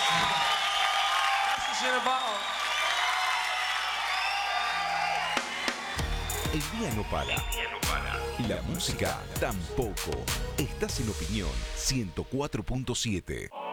El día no para. La música tampoco. Estás en Opinión 104.7.